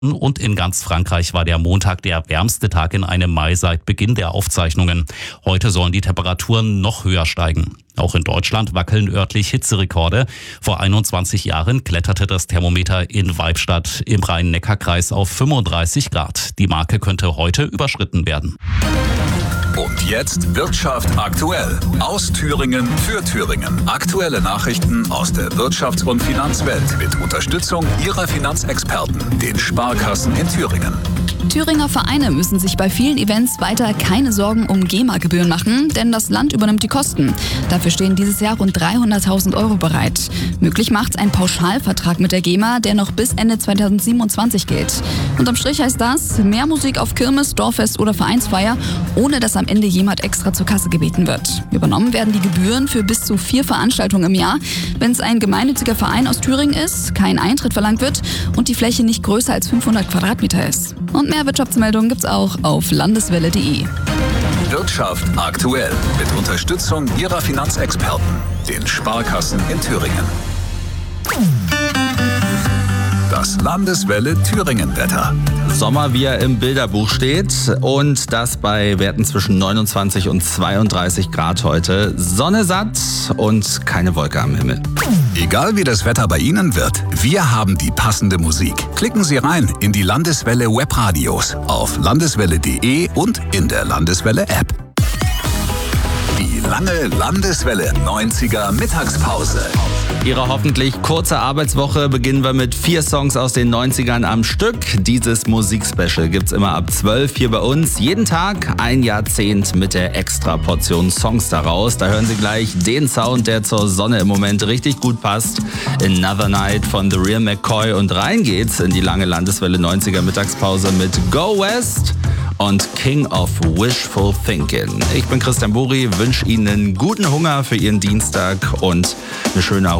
Und in ganz Frankreich war der Montag der wärmste Tag in einem Mai seit Beginn der Aufzeichnungen. Heute sollen die Temperaturen noch höher steigen. Auch in Deutschland wackeln örtlich Hitzerekorde. Vor 21 Jahren kletterte das Thermometer in Weibstadt im Rhein-Neckar-Kreis auf 35 Grad. Die Marke könnte heute überschritten werden. Und jetzt Wirtschaft aktuell. Aus Thüringen für Thüringen. Aktuelle Nachrichten aus der Wirtschafts- und Finanzwelt mit Unterstützung ihrer Finanzexperten, den Sparkassen in Thüringen. Thüringer Vereine müssen sich bei vielen Events weiter keine Sorgen um GEMA-Gebühren machen, denn das Land übernimmt die Kosten. Dafür stehen dieses Jahr rund 300.000 € bereit. Möglich macht's ein Pauschalvertrag mit der GEMA, der noch bis Ende 2027 gilt. Unterm Strich heißt das, mehr Musik auf Kirmes, Dorffest oder Vereinsfeier, ohne dass am Ende jemand extra zur Kasse gebeten wird. Übernommen werden die Gebühren für bis zu 4 Veranstaltungen im Jahr, wenn es ein gemeinnütziger Verein aus Thüringen ist, kein Eintritt verlangt wird und die Fläche nicht größer als 500 Quadratmeter ist. Und mehr Wirtschaftsmeldungen gibt's auch auf landeswelle.de. Wirtschaft aktuell mit Unterstützung ihrer Finanzexperten, den Sparkassen in Thüringen. Das Landeswelle Thüringen-Wetter. Sommer, wie er im Bilderbuch steht, und das bei Werten zwischen 29 und 32 Grad heute. Sonne satt und keine Wolke am Himmel. Egal wie das Wetter bei Ihnen wird, wir haben die passende Musik. Klicken Sie rein in die Landeswelle Webradios auf landeswelle.de und in der Landeswelle App. Die lange Landeswelle 90er Mittagspause. Ihre hoffentlich kurze Arbeitswoche beginnen wir mit 4 Songs aus den 90ern am Stück. Dieses Musikspecial gibt's immer ab 12 hier bei uns. Jeden Tag ein Jahrzehnt mit der Extra-Portion Songs daraus. Da hören Sie gleich den Sound, der zur Sonne im Moment richtig gut passt. Another Night von The Real McCoy. Und rein geht's in die lange Landeswelle 90er Mittagspause mit Go West und King of Wishful Thinking. Ich bin Christian Buri, wünsche Ihnen guten Hunger für Ihren Dienstag und eine schöne